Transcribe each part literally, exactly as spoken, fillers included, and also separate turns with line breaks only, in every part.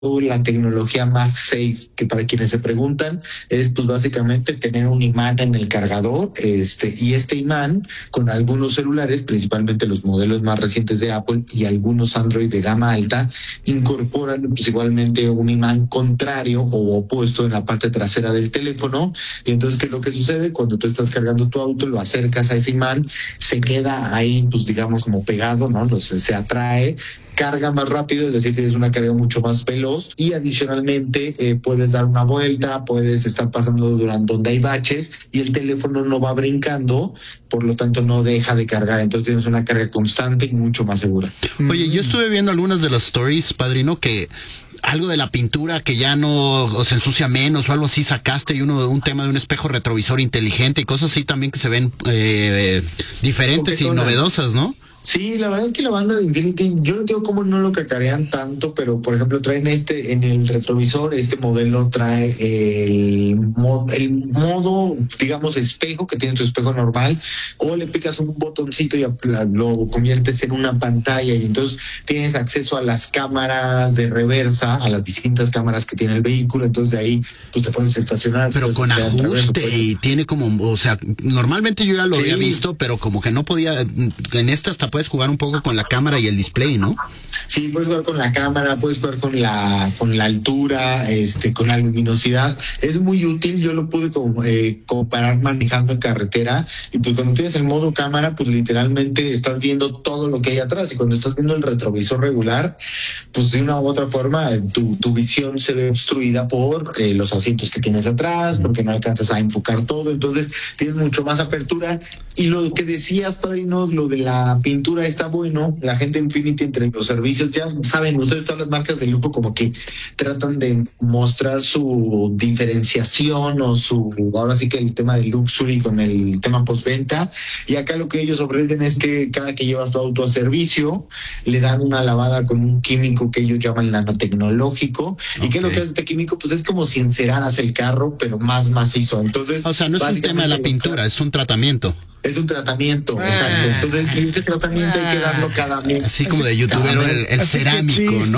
la tecnología MagSafe, que para quienes se preguntan es pues básicamente tener un imán en el cargador, este y este imán con algunos celulares, principalmente los modelos más recientes de Apple y algunos Android de gama alta, incorporan pues igualmente un imán contrario o opuesto en la parte trasera del teléfono. Y entonces, ¿qué es lo que sucede? Cuando tú estás cargando tu auto, lo acercas a ese imán, se queda ahí pues digamos como pegado, ¿no? Entonces, se atrae, carga más rápido, es decir, tienes una carga mucho más veloz y adicionalmente eh, puedes dar una vuelta, puedes estar pasando durante donde hay baches y el teléfono no va brincando, por lo tanto no deja de cargar, entonces tienes una carga constante y mucho más segura.
Oye, yo estuve viendo algunas de las stories, padrino, que algo de la pintura que ya no o se ensucia menos o algo así sacaste, y uno un tema de un espejo retrovisor inteligente y cosas así también que se ven eh, diferentes y novedosas, ¿no?
Sí, la verdad es que la banda de Infinity, yo no entiendo cómo no lo cacarean tanto, pero por ejemplo traen este, en el retrovisor, este modelo trae el, mod, el modo, digamos, espejo, que tiene tu espejo normal, o le picas un botoncito y lo conviertes en una pantalla y entonces tienes acceso a las cámaras de reversa, a las distintas cámaras que tiene el vehículo, entonces de ahí pues te puedes estacionar.
Pero con ajuste reverso, pues, y tiene como, o sea, normalmente yo ya lo sí. había visto, pero como que no podía, en esta hasta puedes jugar un poco con la cámara y el display, ¿no?
Sí, puedes jugar con la cámara, puedes jugar con la con la altura, este, con la luminosidad. Es muy útil, yo lo pude como, eh, comparar manejando en carretera y pues cuando tienes el modo cámara, pues literalmente estás viendo todo lo que hay atrás y cuando estás viendo el retrovisor regular, pues de una u otra forma tu, tu visión se ve obstruida por eh, los asientos que tienes atrás, porque no alcanzas a enfocar todo, entonces tienes mucho más apertura. Y lo que decías, padrino, lo de la pintura está bueno, la gente Infinity entre los servicios, ya saben ustedes, todas las marcas de lujo como que tratan de mostrar su diferenciación o su, ahora sí que el tema de luxury con el tema postventa, y acá lo que ellos ofrecen es que cada que llevas tu auto a servicio, le dan una lavada con un químico que ellos llaman nanotecnológico, okay. ¿Y qué es lo que hace este químico? Pues es como si enceraras el carro, pero más macizo, entonces...
O sea, no es un tema de la pintura, es un tratamiento.
Es un tratamiento, ah. exacto. Entonces, ese tratamiento ah. hay que darlo cada mes.
Así como de youtubero, el, el cerámico, ¿no?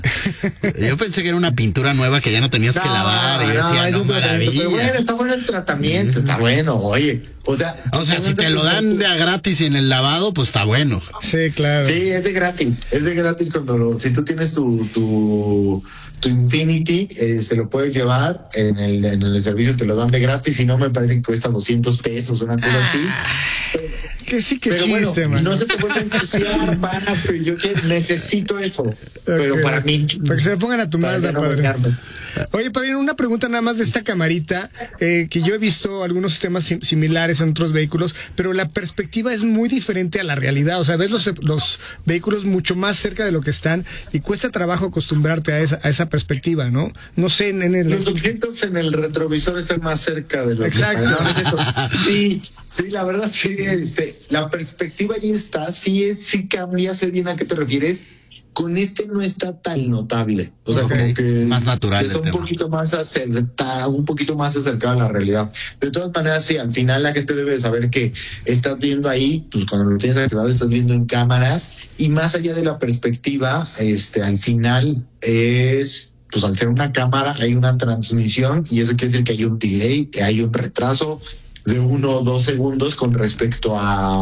Yo pensé que era una pintura nueva que ya no tenías no, que lavar. Y yo decía, no, no maravilla.
Pero bueno, está bueno el tratamiento, está bueno, oye. O sea,
o sea, si te lo dan de a gratis y en el lavado, pues está bueno.
Sí, claro.
Sí, es de gratis. Es de gratis cuando lo, si tú tienes tu, tu, tu Infinity, eh, se lo puedes llevar en el, en el servicio, te lo dan de gratis, y no me parece que cuesta doscientos pesos, una cosa ah. así.
Que sí, que
pero
chiste,
bueno,
man.
No se te puede ensuciar, pana, pero yo que necesito eso. Okay. Pero para mí.
Para que se le pongan a tu Mazda, no padre. Bañarme. Oye, padrino, una pregunta nada más de esta camarita, eh, que yo he visto algunos sistemas sim similares en otros vehículos, pero la perspectiva es muy diferente a la realidad. O sea, ves los, los vehículos mucho más cerca de lo que están y cuesta trabajo acostumbrarte a esa, a esa perspectiva, ¿no? No sé, en el...
Los objetos en el retrovisor están más cerca de lo
Exacto.
que están. Sí, sí, la verdad, sí, este, la perspectiva ahí está, sí, es, sí cambia, sé bien a qué te refieres. Con este no está tan notable, o sea, okay. como que
más natural,
que es un tema. poquito más acercado, un poquito más acercado a la realidad. De todas maneras, sí, al final la gente debe saber que estás viendo ahí, pues cuando lo tienes activado estás viendo en cámaras, y más allá de la perspectiva, este, al final es, pues al ser una cámara hay una transmisión, y eso quiere decir que hay un delay, que hay un retraso de uno o dos segundos con respecto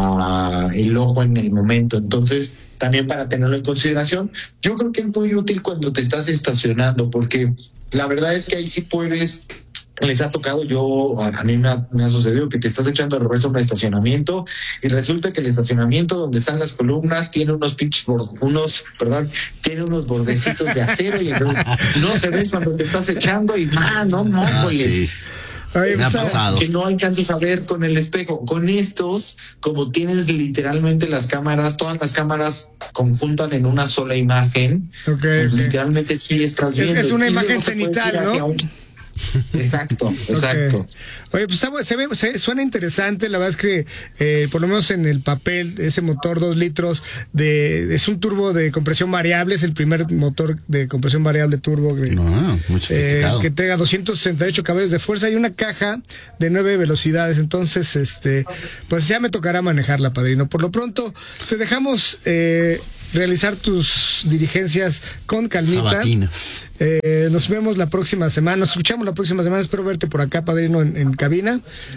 a el ojo en el momento. Entonces, también para tenerlo en consideración, yo creo que es muy útil cuando te estás estacionando, porque la verdad es que ahí sí puedes, les ha tocado, yo, a mí me ha, me ha sucedido que te estás echando de reversa un estacionamiento y resulta que el estacionamiento donde están las columnas tiene unos pinches, unos, perdón, tiene unos bordecitos de acero y entonces no se ve cuando te estás echando y ah, no, no,
ah, sí.
Ay,
me ha pasado.
Que no alcanzas a ver con el espejo. Con estos, como tienes literalmente las cámaras, todas las cámaras conjuntan en una sola imagen,
okay,
pues
okay.
literalmente sí estás viendo.
Es que es una imagen cenital, ¿no?
Exacto, exacto.
Okay. Oye, pues está, se ve, se, suena interesante. La verdad es que eh, por lo menos en el papel, ese motor dos litros de, es un turbo de compresión variable, es el primer motor de compresión variable turbo que,
no, muy sofisticado.
eh, que tenga doscientos sesenta y ocho caballos de fuerza y una caja de nueve velocidades. Entonces, este, pues ya me tocará manejarla, padrino. Por lo pronto, te dejamos eh, realizar tus diligencias con calmita.
Sabatinas.
Eh, nos vemos la próxima semana, nos escuchamos la próxima semana. Espero verte por acá, padrino, en, en cabina.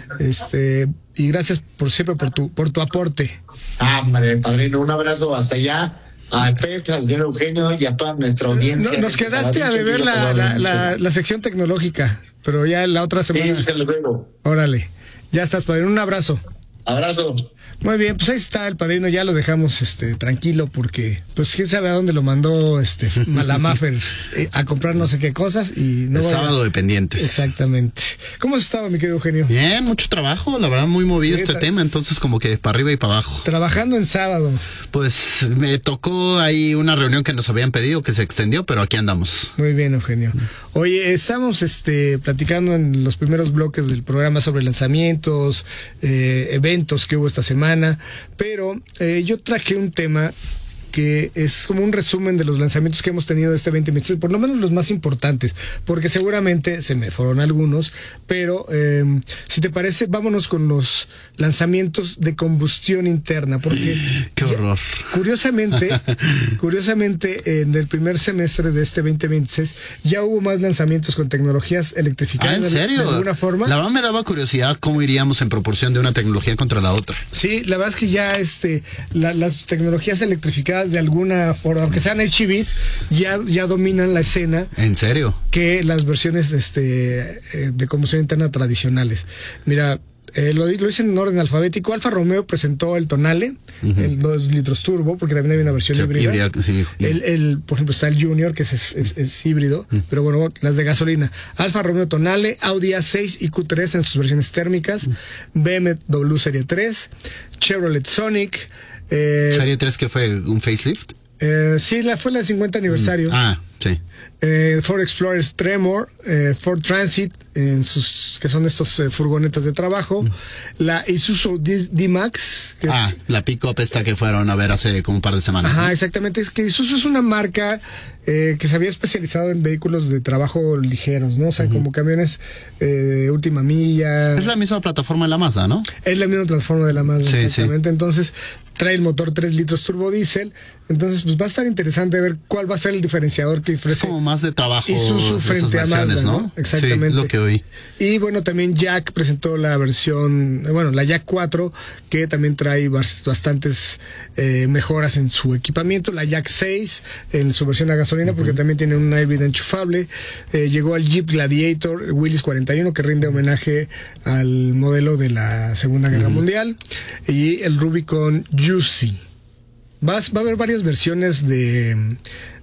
Este, y gracias por siempre por tu, por tu aporte.
Ah, hombre, padrino, un abrazo hasta allá. A Pepe, al señor Eugenio y a toda nuestra audiencia.
No, nos quedaste a deber la, la, la, la sección tecnológica, pero ya la otra semana.
Sí, se lo digo.
Órale, ya estás, padrino. Un abrazo.
Abrazo.
Muy bien, pues ahí está el padrino, ya lo dejamos este tranquilo porque pues quién sabe a dónde lo mandó este la Maffer eh, a comprar no sé qué cosas y no
el
va
sábado
a...
de pendientes.
Exactamente. ¿Cómo has estado, mi querido Eugenio?
Bien, mucho trabajo, la verdad muy movido sí, este tema, entonces como que para arriba y para abajo.
Trabajando en sábado.
Pues me tocó ahí una reunión que nos habían pedido que se extendió, pero aquí andamos.
Muy bien, Eugenio. Oye, estamos este platicando en los primeros bloques del programa sobre lanzamientos, eh, eventos que hubo esta semana. Pero eh, yo traje un tema que es como un resumen de los lanzamientos que hemos tenido de este veinte veintiséis, por lo menos los más importantes, porque seguramente se me fueron algunos, pero eh, si te parece, vámonos con los lanzamientos de combustión interna, porque
qué horror.
Ya, curiosamente, curiosamente, en el primer semestre de este veinte veintiséis ya hubo más lanzamientos con tecnologías electrificadas.
¿Ah, en serio?
De, de alguna forma.
La verdad me daba curiosidad cómo iríamos en proporción de una tecnología contra la otra.
Sí, la verdad es que ya este, la, las tecnologías electrificadas de alguna forma, aunque sean H E Vs, ya, ya dominan la escena.
¿En serio?
Que las versiones este, de combustión interna tradicionales. Mira, eh, lo, lo hice en orden alfabético. Alfa Romeo presentó el Tonale, uh-huh. el dos litros turbo, porque también hay una versión sí, híbrida. híbrida sí, el, el, por ejemplo, está el Junior, que es, es, es, es híbrido, uh-huh. pero bueno, las de gasolina. Alfa Romeo Tonale, Audi A seis y Q tres en sus versiones térmicas, uh-huh. B M W Serie tres, Chevrolet Sonic.
Eh, ¿Serie tres que fue un facelift?
Eh, sí, la, fue la del cincuenta aniversario.
Mm. Ah, sí.
Eh, Ford Explorer Tremor, eh, Ford Transit, en sus, que son estos eh, furgonetas de trabajo, mm. la Isuzu D-Max.
Ah, es, la pick-up esta que fueron a ver hace como un par de semanas.
Ajá,
¿no?
exactamente. Es que Isuzu es una marca eh, que se había especializado en vehículos de trabajo ligeros, ¿no? O sea, uh-huh. como camiones eh, última milla.
Es la misma plataforma de la Mazda, ¿no?
Es la misma plataforma de la Mazda, sí, exactamente.
Sí.
Entonces, trae el motor tres litros turbo diésel. Entonces, pues va a estar interesante ver cuál va a ser el diferenciador que ofrece.
Es como más de trabajo
Isuzu frente a Mazda, ¿no? ¿no? Exactamente.
Sí, lo que oí.
Y bueno, también Jack presentó la versión, bueno, la Jack cuatro, que también trae bastantes eh, mejoras en su equipamiento. La Jack seis, en su versión a gasolina, uh-huh. porque también tiene un híbrido enchufable. Eh, llegó al Jeep Gladiator Willys cuarenta y uno, que rinde homenaje al modelo de la Segunda Guerra uh-huh. Mundial. Y el Rubicon Juicy. Va, va a haber varias versiones de,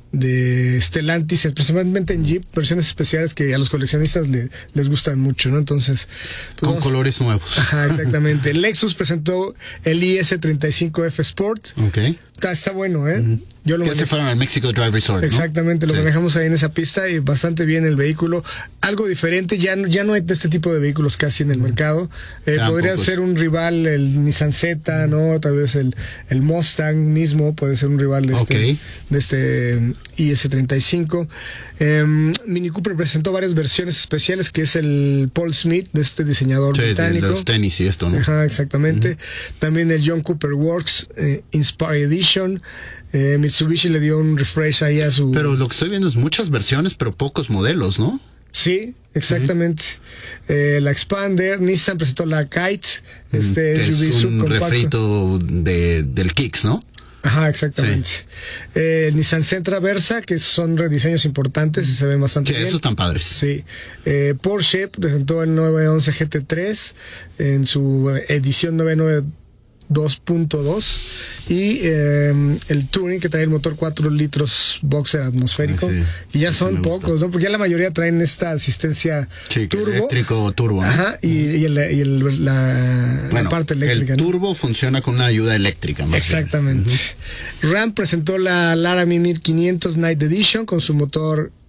de Stellantis, especialmente en Jeep, versiones especiales que a los coleccionistas le, les gustan mucho, ¿no? Entonces,
pues con vamos, colores nuevos.
Ajá, exactamente. Lexus presentó el I S treinta y cinco F Sport.
Ok.
Está, está bueno, ¿eh?
Uh-huh. Yo lo que se fueron al Mexico Drive Resort, ¿no?
Exactamente, lo sí. manejamos ahí en esa pista y bastante bien el vehículo. Algo diferente, ya, ya no hay de este tipo de vehículos casi en el mercado. Eh, podría ser un rival el Nissan Z, ¿no? Otra vez el, el Mustang mismo puede ser un rival de este,
okay.
de este I S treinta y cinco. Eh, Mini Cooper presentó varias versiones especiales, que es el Paul Smith, de este diseñador
sí,
británico.
De los tenis y esto, ¿no?
Ajá, exactamente. Uh-huh. También el John Cooper Works eh, Inspire Edition. Eh, Mitsubishi le dio un refresh ahí a su...
Pero lo que estoy viendo es muchas versiones, pero pocos modelos, ¿no?
Sí, exactamente. Uh-huh. Eh, la Expander, Nissan presentó la Kite, este
que
S U V
es un refrito de, del Kicks, ¿no?
Ajá, exactamente. Sí. Eh, el Nissan Sentra Versa, que son rediseños importantes y se ven bastante
sí,
bien.
Esos están padres.
Sí. Eh, Porsche presentó el nueve once G T tres en su edición novecientos noventa y dos punto dos y eh, el Touring, que trae el motor cuatro litros boxer atmosférico, sí, y ya son pocos, ¿no? Porque ya la mayoría traen esta asistencia
sí,
turbo,
eléctrico turbo, ¿no?
Ajá, y, y, el, y el, la,
bueno,
la parte eléctrica,
el
¿no?
turbo funciona con una ayuda eléctrica más
exactamente. Uh-huh. Ram presentó la Laramie mil quinientos Night Edition con su motor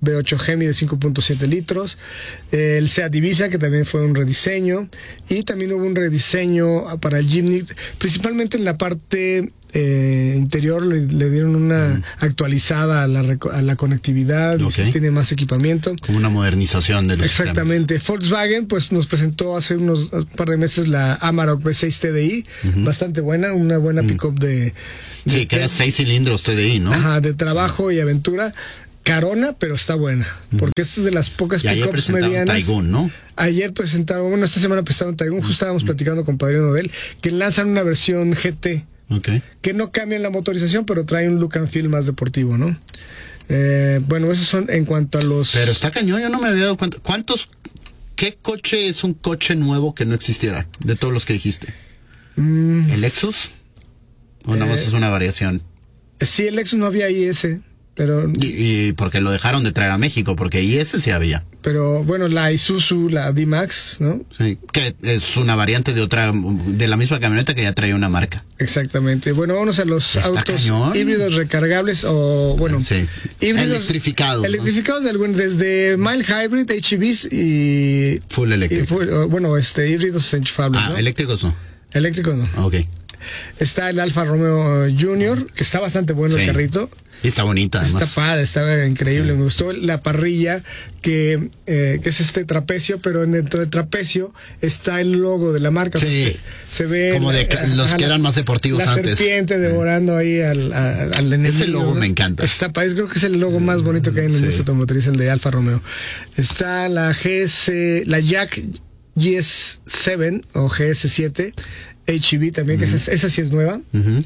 V ocho Hemi de cinco punto siete litros, el Seat Ibiza, que también fue un rediseño, y también hubo un rediseño para el Jimny, principalmente en la parte eh, interior le, le dieron una mm. actualizada a la, a la conectividad, okay. Tiene más equipamiento.
Como una modernización de los
Exactamente. Sistemas. Volkswagen pues nos presentó hace unos un par de meses la Amarok V seis T D I, uh-huh. bastante buena, una buena mm. pick-up de, de...
Sí, que era seis cilindros T D I, ¿no?
Ajá, de trabajo y aventura. Carona, pero está buena, porque esta es de las pocas pickups medianas.
Taigun, ¿no?
Ayer presentaron, bueno, esta semana presentaron Taigun, justo estábamos platicando con Padrino de él, que lanzan una versión G T, okay. Que no cambian la motorización, pero trae un look and feel más deportivo, ¿no? Eh, bueno, esos son en cuanto a los...
Pero está cañón, yo no me había dado cuenta. ¿Cuántos, qué coche es un coche nuevo que no existiera, de todos los que dijiste? Mm. ¿El Lexus? ¿O nada más eh, es una variación?
Sí, el Lexus no había I S. Pero,
y, y porque lo dejaron de traer a México, porque I S sí había.
Pero bueno, la Isuzu, la D-Max, ¿no?
Sí, que es una variante de otra, de la misma camioneta que ya trae una marca.
Exactamente. Bueno, vamos a los
Está
autos
cañón.
híbridos recargables o, bueno,
sí.
híbridos.
Electrificados.
Electrificados, ¿no? de algún, desde mild hybrid, H E Vs y...
Full eléctrico.
Bueno, este, híbridos enchufables,
Ah,
¿no?
eléctricos no.
Eléctricos no.
Ok.
Está el Alfa Romeo Junior, que está bastante bueno, sí. El carrito.
Y está bonita, además.
Está padre, está increíble. Sí. Me gustó la parrilla, que, eh, que es este trapecio, pero dentro del trapecio está el logo de la marca.
Sí.
O sea, se, se ve...
Como de
la,
los que eran más deportivos
la
antes.
La serpiente devorando ahí al, al, al enemigo.
Ese logo, ¿no? Me encanta.
Está padre, creo que es el logo más bonito que hay en el sí. industria automotriz, el de Alfa Romeo. Está la G S, la Jack G S siete o G S siete H E V también, uh-huh. que esa, esa sí es nueva. Uh-huh.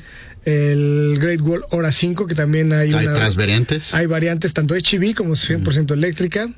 El Great Wall Ora cinco, que también hay,
hay
una...
Hay tres variantes.
Hay variantes, tanto H E V como cien por ciento uh-huh. eléctrica.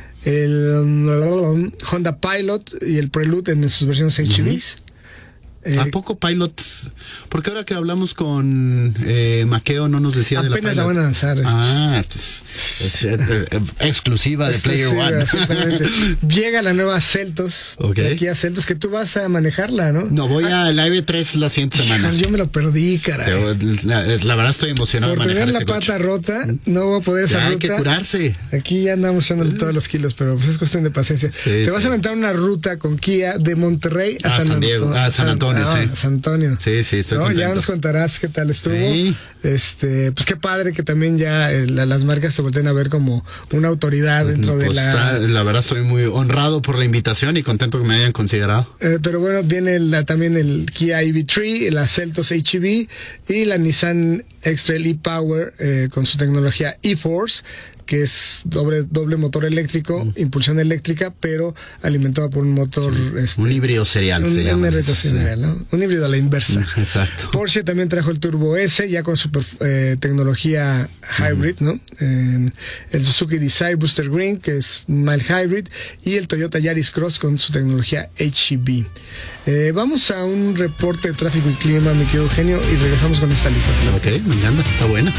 El um, Honda Pilot y el Prelude en sus versiones H E Vs. Uh-huh.
Eh, ¿A poco Pilot? Porque ahora que hablamos con eh, Maqueo no nos decía de la Pilot.
Apenas la van a lanzar. Es,
ah, pues, es, es, es, exclusiva de Player One.
Exactamente. Llega la nueva Celtos.
Okay.
Aquí a Celtos, que tú vas a manejarla, ¿no?
No, voy ah, a la E V tres la siguiente semana.
Yo me lo perdí, caray.
La, la verdad estoy emocionado
Por
de manejar
tener la
ese
pata
coche.
rota, no voy a poder esa
ya
ruta.
Hay que curarse.
Aquí ya andamos echándole todos los kilos, pero pues es cuestión de paciencia. Sí, Te sí. vas a aventar una ruta con Kia de Monterrey a,
a
San,
San Diego, a San, San Antonio,
ah,
sí.
San Antonio.
Sí, sí, estoy
¿no?
contento.
Ya nos contarás qué tal estuvo.
Sí.
Este, pues qué padre que también ya eh, la, las marcas se volteen a ver como una autoridad dentro pues de la...
Está, la verdad estoy muy honrado por la invitación y contento que me hayan considerado.
Eh, pero bueno, viene la, también el Kia E V tres, la Celtos H E V y la Nissan X-Trail e-Power eh, con su tecnología e-Force, que es doble, doble motor eléctrico, mm. impulsión eléctrica, pero alimentado por un motor...
Sí.
Este,
un híbrido serial
un,
se llama.
Un, ese, serial, ¿no? Un híbrido a la inversa.
Exacto.
Porsche también trajo el Turbo S, ya con super eh, tecnología hybrid, mm. ¿no? Eh, el Suzuki Desire Booster Green, que es mild hybrid, y el Toyota Yaris Cross con su tecnología H E V. Eh, vamos a un reporte de tráfico y clima, mi querido Eugenio, y regresamos con esta lista.
Ok, me encanta, está buena.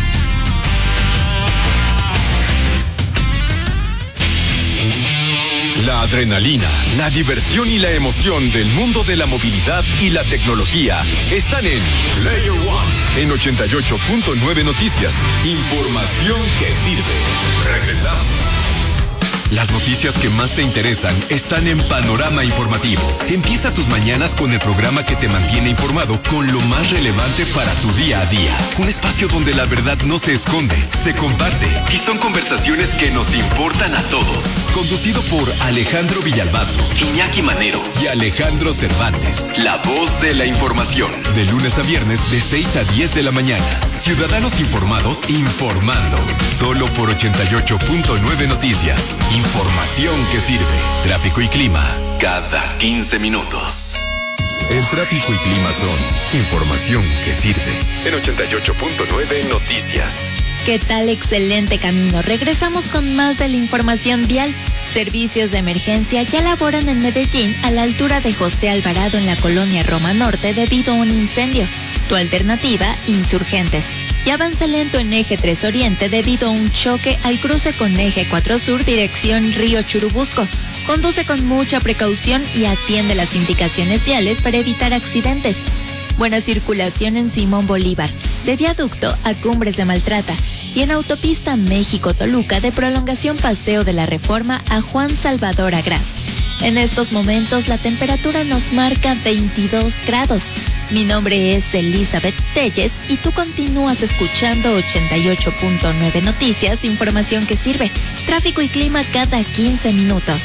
La adrenalina, la diversión y la emoción del mundo de la movilidad y la tecnología están en Player One, en ochenta y ocho punto nueve Noticias. Información que sirve. Regresamos. Las noticias que más te interesan están en Panorama Informativo. Empieza tus mañanas con el programa que te mantiene informado con lo más relevante para tu día a día. Un espacio donde la verdad no se esconde, se comparte y son conversaciones que nos importan a todos. Conducido por Alejandro Villalbazo, Iñaki Manero y Alejandro Cervantes. La voz de la información. De lunes a viernes de seis a diez de la mañana. Ciudadanos informados informando. Solo por ochenta y ocho punto nueve Noticias. Información que sirve. Tráfico y clima cada quince minutos. El tráfico y clima son información que sirve. En ochenta y ocho punto nueve Noticias.
¿Qué tal? Excelente camino. Regresamos con más de la información vial. Servicios de emergencia ya laboran en Medellín a la altura de José Alvarado en la colonia Roma Norte debido a un incendio. Tu alternativa, Insurgentes. Y avanza lento en eje tres Oriente debido a un choque al cruce con eje cuatro Sur dirección Río Churubusco. Conduce con mucha precaución y atiende las indicaciones viales para evitar accidentes. Buena circulación en Simón Bolívar, de Viaducto a Cumbres de Maltrata. y en autopista México-Toluca de prolongación Paseo de la Reforma a Juan Salvador Agraz. En estos momentos la temperatura nos marca veintidós grados. Mi nombre es Elizabeth Telles y tú continúas escuchando ochenta y ocho punto nueve Noticias, información que sirve. Tráfico y clima cada quince minutos.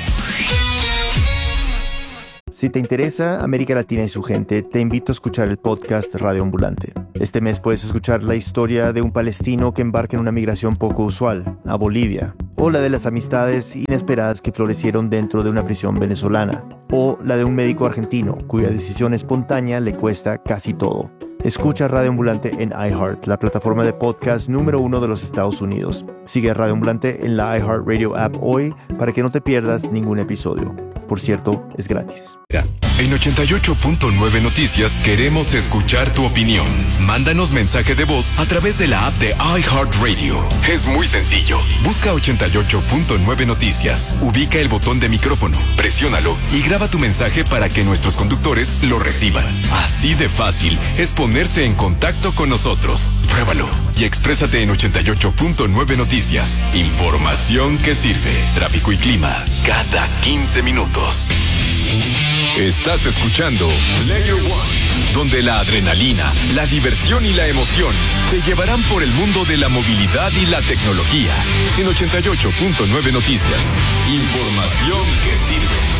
Si te interesa América Latina y su gente, te invito a escuchar el podcast Radio Ambulante. Este mes puedes escuchar la historia de un palestino que embarca en una migración poco usual, a Bolivia, o la de las amistades inesperadas que florecieron dentro de una prisión venezolana, o la de un médico argentino cuya decisión espontánea le cuesta casi todo. Escucha Radio Ambulante en iHeart, la plataforma de podcast número uno de los Estados Unidos. Sigue a Radio Ambulante en la iHeartRadio app hoy para que no te pierdas ningún episodio. Por cierto, es gratis.
En ochenta y ocho punto nueve Noticias queremos escuchar tu opinión. Mándanos mensaje de voz a través de la app de iHeartRadio. Es muy sencillo. Busca ochenta y ocho punto nueve Noticias. Ubica el botón de micrófono, presiónalo y graba tu mensaje para que nuestros conductores lo reciban. Así de fácil es ponerse en contacto con nosotros. Pruébalo y exprésate en ochenta y ocho punto nueve Noticias. Información que sirve. Tráfico y clima cada quince minutos. Estás escuchando Layer One, donde la adrenalina, la diversión y la emoción te llevarán por el mundo de la movilidad y la tecnología. En ochenta y ocho punto nueve Noticias. Información que sirve.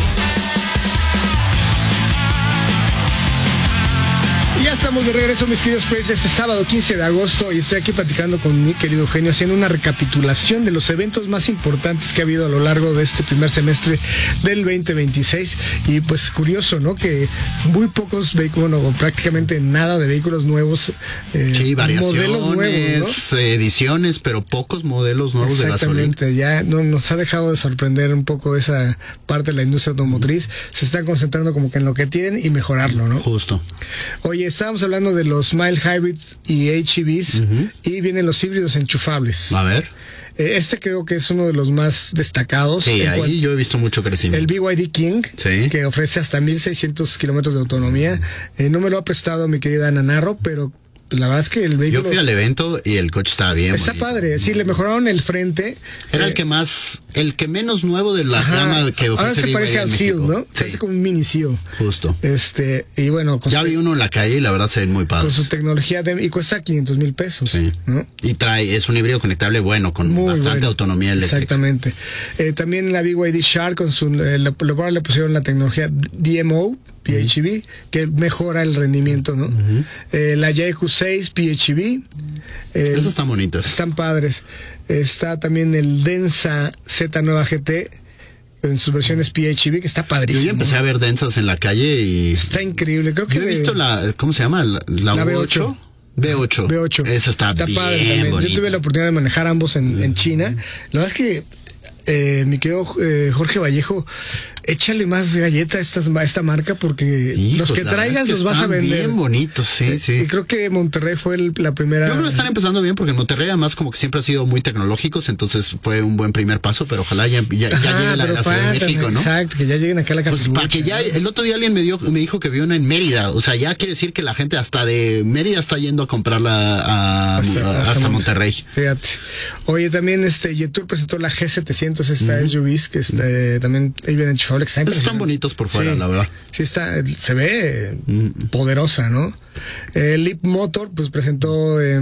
Ya estamos de regreso, mis queridos pues, este sábado quince de agosto, y estoy aquí platicando con mi querido Eugenio, haciendo una recapitulación de los eventos más importantes que ha habido a lo largo de este primer semestre del veinte veintiséis. Y pues curioso, ¿no? Que muy pocos vehículos, no, prácticamente nada de vehículos nuevos.
Eh, sí, variaciones,
modelos nuevos, ¿no?
Ediciones, pero pocos modelos nuevos de gasolina.
Exactamente, ya no, nos ha dejado de sorprender un poco esa parte de la industria automotriz. Se están concentrando como que en lo que tienen y mejorarlo, ¿no?
Justo.
Oye, estábamos hablando de los mild hybrids y H E Vs, uh-huh. y vienen los híbridos enchufables.
A ver.
Este creo que es uno de los más destacados.
Sí, ahí cual, yo he visto mucho crecimiento.
El B Y D King,
sí,
que ofrece hasta mil seiscientos kilómetros de autonomía. Eh, no me lo ha prestado mi querida Ana Narro, pero la verdad es que el vehículo...
Yo fui al evento y el coche estaba bien.
Está bonito. Padre, sí, le mejoraron el frente.
Era
eh,
el que más, el que menos nuevo de la gama que ofrece.
Ahora se parece al Seal, ¿no?
Sí.
Parece como un mini Seal.
Justo.
Este, y bueno...
Ya vi uno en la calle y la verdad se ven muy padres.
Con su tecnología de, y cuesta quinientos mil pesos.
Sí.
¿no?
Y trae, es un híbrido conectable bueno, con muy bastante bueno. autonomía eléctrica.
Exactamente. Eh, también la B Y D Shark con su, eh, le, le pusieron la tecnología D M O, P H E V, uh-huh. que mejora el rendimiento, ¿no? Uh-huh. Eh, la Y Q seis P H E V.
Eh, Esos están bonitos.
Están padres. Está también el Densa Z Nueva G T en sus versiones P H E V, que está padrísimo.
Yo ya empecé a ver Densas en la calle y...
Está increíble. Creo que
yo he
de...
visto la... ¿Cómo se llama? La, la,
la V ocho.
V ocho.
V ocho.
Esa está, está bien padre también. Bonita.
Yo tuve la oportunidad de manejar ambos en, en China. La verdad es que eh, mi querido eh, Jorge Vallejo, échale más galleta a, estas, a esta marca porque Hijos, los que traigas es que los vas a vender.
Bien bonitos, sí, eh, sí.
Y creo que Monterrey fue el, la primera.
Yo creo que están empezando bien porque Monterrey además como que siempre ha sido muy tecnológicos, entonces fue un buen primer paso, pero ojalá ya, ya,
Ajá,
ya llegue la de la Ciudad de México, ¿no?
Exacto, que ya lleguen acá a la capital.
Pues para que ya, el otro día alguien me dio, me dijo que vio una en Mérida, o sea, ya quiere decir que la gente hasta de Mérida está yendo a comprarla a,
hasta,
a, hasta, hasta Monterrey.
Fíjate. Oye, también este Yetur presentó la G setecientos, esta uh-huh. S U Vs, que está, uh-huh. también es bien enchufable, que está impresionante.
Están bonitos por fuera,
sí,
la verdad.
Sí, está, se ve mm. poderosa, ¿no? Eh, Leap Motor, pues presentó eh,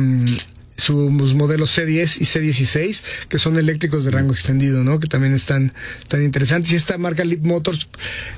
sus modelos C diez y C dieciséis, que son eléctricos de rango extendido, ¿no? Que también están tan interesantes. Y esta marca Leap Motors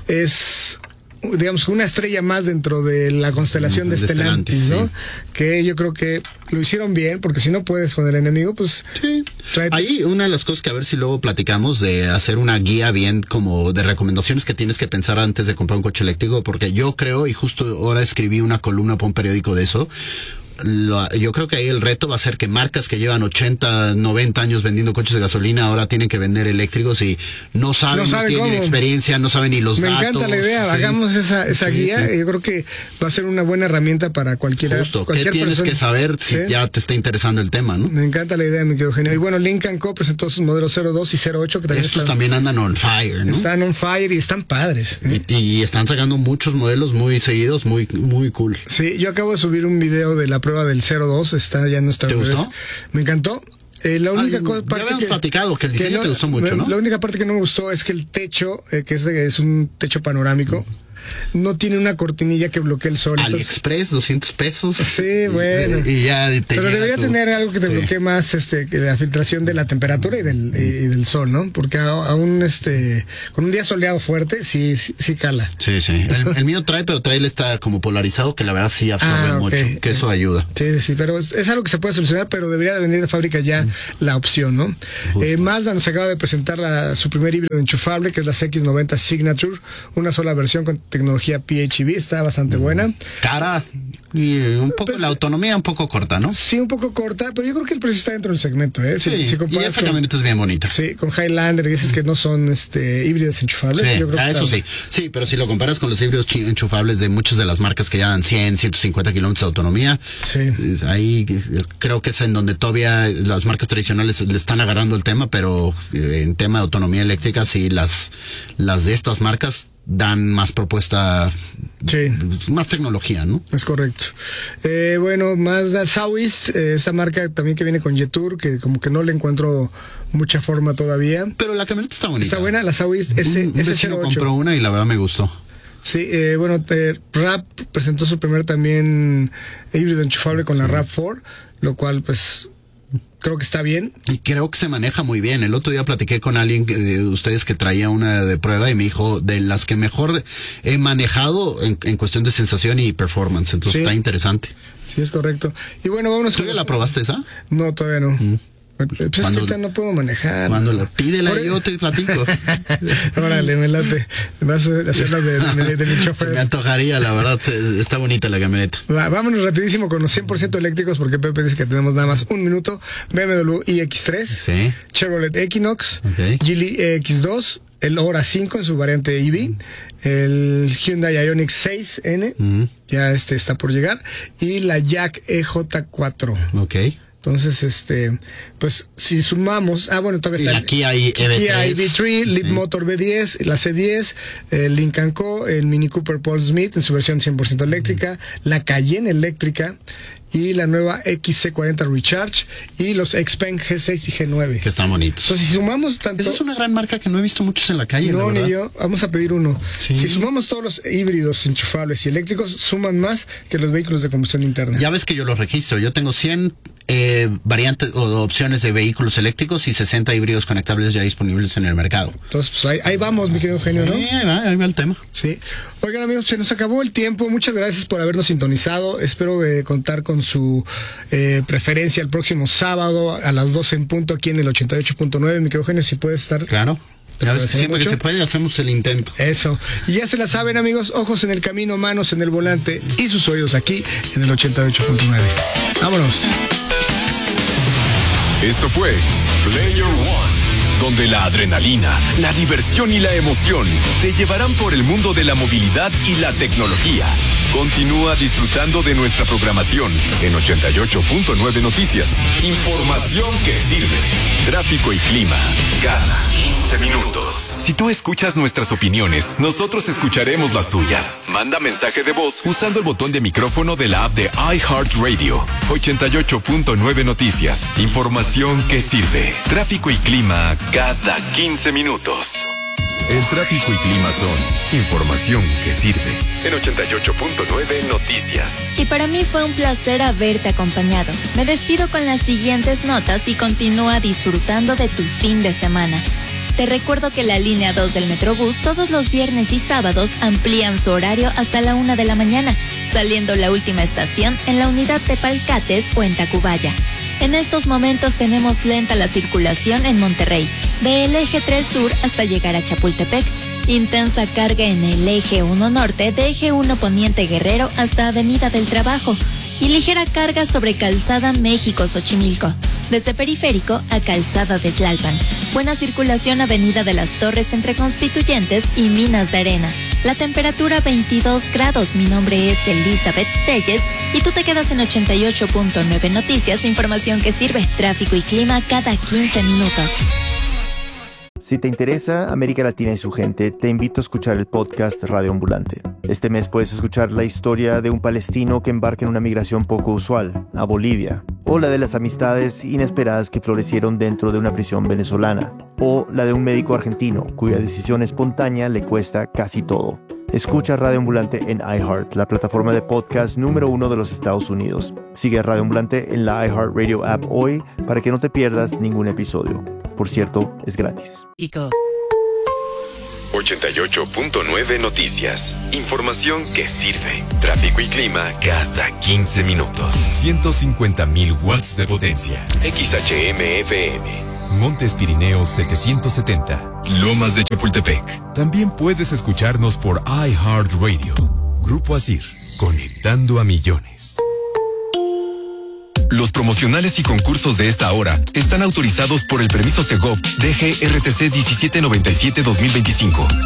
es, digamos, una estrella más dentro de la constelación de, de Stellantis, Stellantis, ¿no? Sí. Que yo creo que lo hicieron bien, porque si no puedes con el enemigo, pues...
Sí. Tráete. Ahí una de las cosas que a ver si luego platicamos de hacer una guía bien como de recomendaciones que tienes que pensar antes de comprar un coche eléctrico, porque yo creo, y justo ahora escribí una columna para un periódico de eso, Lo, yo creo que ahí el reto va a ser que marcas que llevan ochenta, noventa años vendiendo coches de gasolina ahora tienen que vender eléctricos y no saben, no, saben no tienen cómo. experiencia, no saben ni los
Me
datos.
Me encanta la idea, sí. hagamos esa, esa sí, guía. Sí. Yo creo que va a ser una buena herramienta para cualquiera.
Justo,
cualquier
¿qué tienes
persona?
que saber si ¿Sí? ya te está interesando el tema, no?
Me encanta la idea, mi querido Eugenio. Y bueno, Lynk and Co presentó sus modelos cero dos y cero ocho que también
Estos
están,
también andan on fire, ¿no?
Están on fire y están padres. ¿eh?
Y, y están sacando muchos modelos muy seguidos, muy, muy cool.
Sí, yo acabo de subir un video de la prueba del cero dos. Está ya en nuestra
¿Te
redes.
gustó?
Me encantó. Eh, la única
Ay,
cosa,
ya
parte
habíamos
que,
platicado que el diseño
que no,
te gustó mucho, ¿no?
La única parte que no me gustó es que el techo, eh, que es, de, es un techo panorámico, no tiene una cortinilla que bloquee el sol.
AliExpress, doscientos pesos.
Sí, bueno.
Y, y ya te
Pero debería tu... tener algo que te sí. bloquee más este, que la filtración de la temperatura y del, y del sol, ¿no? Porque aún este, con un día soleado fuerte, sí, sí, sí cala.
Sí, sí. El, el mío trae, pero trae el está como polarizado, que la verdad sí absorbe ah, okay. mucho, que eso ayuda.
Sí, sí, sí, pero es, es algo que se puede solucionar, pero debería de venir de fábrica ya mm. la opción, ¿no? Eh, Mazda nos acaba de presentar la, su primer híbrido enchufable, que es la C X noventa Signature, una sola versión con tecnología P H E V, está bastante buena.
Cara y un poco pues, la autonomía un poco corta, ¿no?
Sí, un poco corta, pero yo creo que el precio está dentro del segmento, ¿eh? Si,
sí,
si
y esa camioneta es bien bonita.
Sí, con Highlander, y esas que no son este híbridas enchufables.
Sí,
yo creo que
eso
está...
sí. Sí, pero si lo comparas con los híbridos enchufables de muchas de las marcas que ya dan cien, ciento cincuenta kilómetros de autonomía,
sí.
ahí creo que es en donde todavía las marcas tradicionales le están agarrando el tema, pero en tema de autonomía eléctrica, sí, las, las de estas marcas dan más propuesta,
sí.
más tecnología, ¿no?
Es correcto. Eh, bueno, Mazda Southeast, eh, esta marca también que viene con Jetour, que como que no le encuentro mucha forma todavía.
Pero la camioneta está bonita.
Está buena, la Southeast S,
un, un vecino compró una y la verdad me gustó.
Sí, eh, bueno, eh, Rav presentó su primer también híbrido enchufable con la Rav cuatro, lo cual pues... creo que está bien.
Y creo que se maneja muy bien. El otro día platiqué con alguien que, de ustedes que traía una de prueba y me dijo de las que mejor he manejado en, en cuestión de sensación y performance. Entonces sí. Está interesante.
Sí, es correcto. Y bueno, vámonos.
¿Tú ya la probaste esa?
No, todavía no. Mm. Pues es que ahorita no puedo manejar.
Cuando la pídela Por... yo te platico.
Órale, me late. Vas a hacerla de, de, de mi chofer.
Se me antojaría, la verdad. Está bonita la camioneta.
Va, vámonos rapidísimo con los cien por ciento eléctricos, porque Pepe dice que tenemos nada más un minuto. B M W i X tres,
sí.
Chevrolet Equinox,
okay.
Geely X dos, el Aura cinco en su variante E V, el Hyundai Ioniq seis N, uh-huh. ya este está por llegar, y la Jack E J cuatro.
Ok.
Entonces, este, pues, si sumamos, ah, bueno, todavía está.
Y aquí hay E V tres.
Kia E V tres, Leap sí. Motor B diez, la C diez, el Lincoln Co., el Mini Cooper Paul Smith en su versión cien por ciento eléctrica, mm. la Cayenne eléctrica y la nueva X C cuarenta Recharge y los Xpeng G seis y G nueve.
Que están bonitos.
Entonces, si sumamos tanto...
Esa es una gran marca que no he visto muchos en la calle,
No,
ni
yo. Vamos a pedir uno. Sí. Si sumamos todos los híbridos enchufables y eléctricos, suman más que los vehículos de combustión interna.
Ya ves que yo los registro. Yo tengo cien eh, variantes o opciones de vehículos eléctricos y sesenta híbridos conectables ya disponibles en el mercado.
Entonces, pues ahí, ahí vamos, mi querido Eugenio, ¿no?
Sí, ahí va, ahí va el tema.
Sí. Oigan, amigos, se nos acabó el tiempo. Muchas gracias por habernos sintonizado. Espero eh, contar con su eh, preferencia el próximo sábado a las doce en punto aquí en el ochenta y ocho punto nueve. Mi querido Eugenio, si puedes estar...
Claro. Ya ves que siempre mucho. que se puede, hacemos el intento.
Eso. Y ya se la saben, amigos, ojos en el camino, manos en el volante y sus oídos aquí en el ochenta y ocho punto nueve. Vámonos.
Esto fue Player One, donde la adrenalina, la diversión y la emoción te llevarán por el mundo de la movilidad y la tecnología. Continúa disfrutando de nuestra programación en ochenta y ocho punto nueve Noticias. Información que sirve. Tráfico y clima cada quince minutos. Si tú escuchas nuestras opiniones, nosotros escucharemos las tuyas. Manda mensaje de voz usando el botón de micrófono de la app de iHeartRadio. ochenta y ocho punto nueve Noticias. Información que sirve. Tráfico y clima cada quince minutos. El tráfico y clima son información que sirve en ochenta y ocho punto nueve Noticias.
Y para mí fue un placer haberte acompañado. Me despido con las siguientes notas y continúa disfrutando de tu fin de semana. Te recuerdo que la línea dos del Metrobús todos los viernes y sábados amplían su horario hasta la una de la mañana, saliendo la última estación en la unidad de Palcates o en Tacubaya. En estos momentos tenemos lenta la circulación en Monterrey, del eje tres sur hasta llegar a Chapultepec. Intensa carga en el eje uno norte, de eje uno poniente Guerrero hasta Avenida del Trabajo. Y ligera carga sobre Calzada México-Xochimilco, desde Periférico a Calzada de Tlalpan. Buena circulación Avenida de las Torres entre Constituyentes y Minas de Arena. La temperatura veintidós grados. Mi nombre es Elizabeth Telles y tú te quedas en ochenta y ocho punto nueve Noticias, información que sirve. Tráfico y clima cada quince minutos.
Si te interesa América Latina y su gente, te invito a escuchar el podcast Radio Ambulante. Este mes puedes escuchar la historia de un palestino que embarca en una migración poco usual, a Bolivia, o la de las amistades inesperadas que florecieron dentro de una prisión venezolana, o la de un médico argentino cuya decisión espontánea le cuesta casi todo. Escucha Radio Ambulante en iHeart, la plataforma de podcast número uno de los Estados Unidos. Sigue a Radio Ambulante en la iHeartRadio app hoy para que no te pierdas ningún episodio. Por cierto, es gratis.
Ico.
ochenta y ocho punto nueve Noticias. Información que sirve. Tráfico y clima cada quince minutos. ciento cincuenta mil watts de potencia. X H M F M. Montes Pirineos setecientos setenta. Lomas de Chapultepec. También puedes escucharnos por iHeartRadio. Grupo Asir. Conectando a millones. Los promocionales y concursos de esta hora están autorizados por el permiso Segov D G R T C diecisiete noventa y siete guion dos mil veinticinco.